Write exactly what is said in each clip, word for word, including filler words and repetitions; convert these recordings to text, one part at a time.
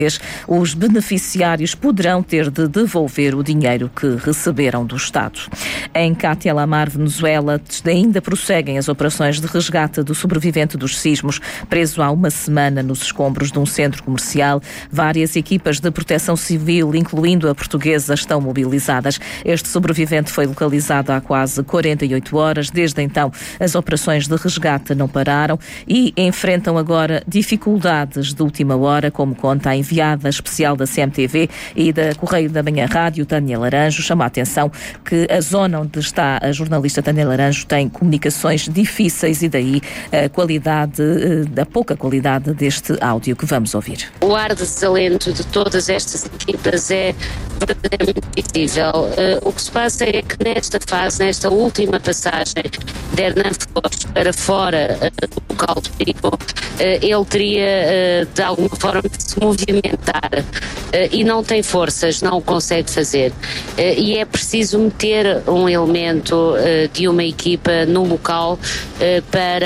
os beneficiários poderão ter de devolver o dinheiro que receberam do Estado. Em Cátia Lamar, Venezuela, ainda prosseguem as operações de resgate do sobrevivente dos sismos, preso há uma semana nos escombros de um centro comercial. Várias equipas de proteção civil, incluindo a portuguesa, estão mobilizadas. Este sobrevivente foi localizado há quase quarenta e oito horas. Desde então, as operações de resgate não pararam e enfrentam agora dificuldades de última hora, como conta a enviada especial da C M T V e da Correio da Manhã Rádio, Tânia Laranjo. Chama a atenção que a zona onde está a jornalista Tânia Laranjo tem comunicações difíceis e daí a qualidade, a pouca qualidade deste áudio que vamos ouvir. O ar de desalento de todas estas equipas é verdadeiramente visível. Uh, o que se passa é que nesta fase, nesta última passagem de Hernán Flores para fora uh, do local de perigo, uh, ele teria uh, de alguma forma de se movimentar uh, e não tem forças, não o consegue fazer. Uh, e é preciso meter um elemento uh, de uma equipa no local uh,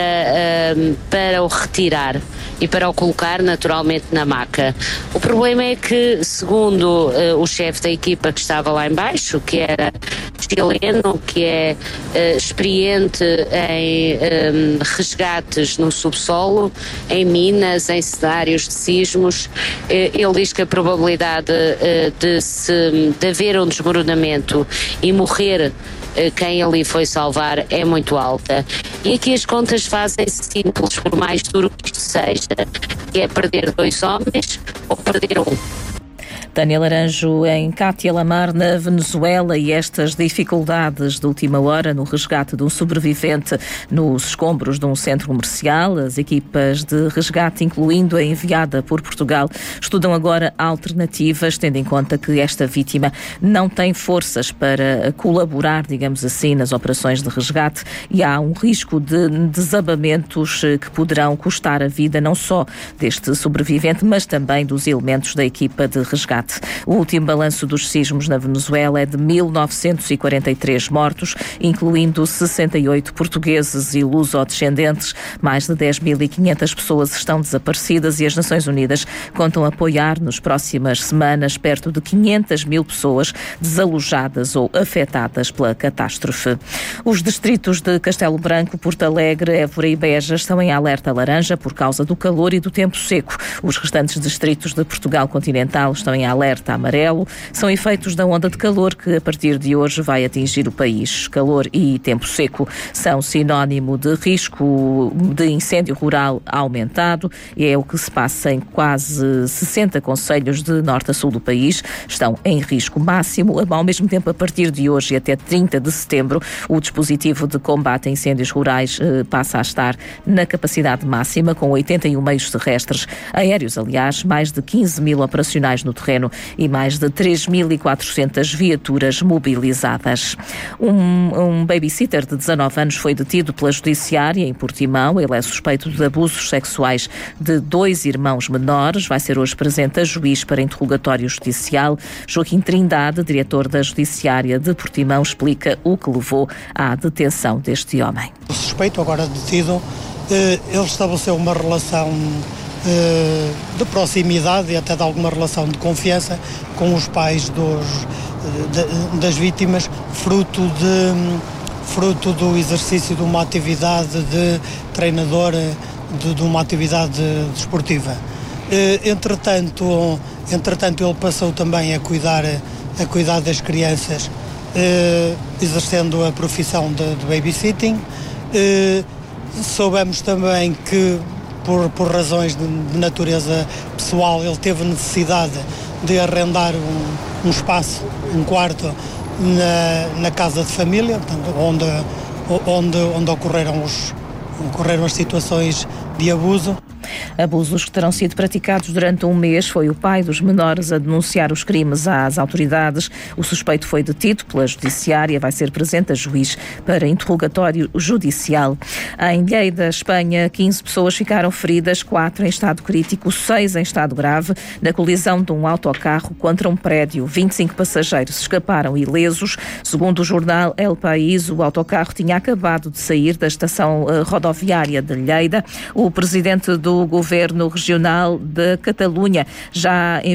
para, uh, para o retirar e para o colocar naturalmente na maca. O problema é que, segundo uh, o chefe da equipa que estava lá em baixo, que era chileno, que é uh, experiente em um, resgates no subsolo, em minas, em cenários de sismos, uh, ele diz que a probabilidade uh, de, se, de haver um desmoronamento e morrer quem ali foi salvar é muito alta. E aqui as contas fazem-se simples, por mais duro que isto seja, que é perder dois homens ou perder um. Tânia Laranjo em Cátia Lamar, na Venezuela, e estas dificuldades de última hora no resgate de um sobrevivente nos escombros de um centro comercial. As equipas de resgate, incluindo a enviada por Portugal, estudam agora alternativas, tendo em conta que esta vítima não tem forças para colaborar, digamos assim, nas operações de resgate e há um risco de desabamentos que poderão custar a vida não só deste sobrevivente, mas também dos elementos da equipa de resgate. O último balanço dos sismos na Venezuela é de mil novecentos e quarenta e três mortos, incluindo sessenta e oito portugueses e luso-descendentes. Mais de dez mil e quinhentas pessoas estão desaparecidas e as Nações Unidas contam apoiar nos próximas semanas perto de quinhentas mil pessoas desalojadas ou afetadas pela catástrofe. Os distritos de Castelo Branco, Porto Alegre, Évora e Beja estão em alerta laranja por causa do calor e do tempo seco. Os restantes distritos de Portugal continental estão em alerta amarelo. São efeitos da onda de calor que a partir de hoje vai atingir o país. Calor e tempo seco são sinónimo de risco de incêndio rural aumentado e é o que se passa em quase sessenta concelhos de norte a sul do país. Estão em risco máximo. Ao mesmo tempo, a partir de hoje e até trinta de setembro, o dispositivo de combate a incêndios rurais eh, passa a estar na capacidade máxima, com oitenta e um meios terrestres, aéreos, aliás, mais de quinze mil operacionais no terreno e mais de três mil e quatrocentas viaturas mobilizadas. Um, um babysitter de dezanove anos foi detido pela Judiciária em Portimão. Ele é suspeito de abusos sexuais de dois irmãos menores. Vai ser hoje presente a juiz para interrogatório judicial. Joaquim Trindade, diretor da Judiciária de Portimão, explica o que levou à detenção deste homem. O suspeito, agora detido, ele estabeleceu uma relação de proximidade e até de alguma relação de confiança com os pais dos, de, das vítimas, fruto, de, fruto do exercício de uma atividade de treinador, de, de uma atividade desportiva. Entretanto, entretanto, ele passou também a cuidar, a cuidar das crianças, exercendo a profissão de, de babysitting. Soubemos também que Por, por razões de, de natureza pessoal, ele teve necessidade de arrendar um, um espaço, um quarto, na, na casa de família, portanto, onde, onde, onde ocorreram, os, ocorreram as situações de abuso. Abusos que terão sido praticados durante um mês. Foi o pai dos menores a denunciar os crimes às autoridades. O suspeito foi detido pela Judiciária. Vai ser presente a juiz para interrogatório judicial. Em Lleida, Espanha, quinze pessoas ficaram feridas, quatro em estado crítico, seis em estado grave, na colisão de um autocarro contra um prédio. vinte e cinco passageiros escaparam ilesos. Segundo o jornal El País, o autocarro tinha acabado de sair da estação rodoviária de Lleida. O presidente do governo Governo Regional da Catalunha. Já